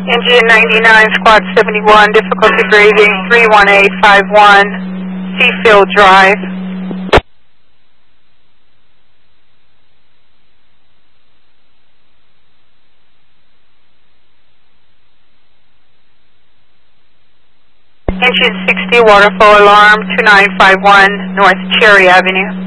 Engine 99, Squad 71, difficulty breathing 31851, Seafield Drive. Engine 60, waterfall alarm 2951, North Cherry Avenue.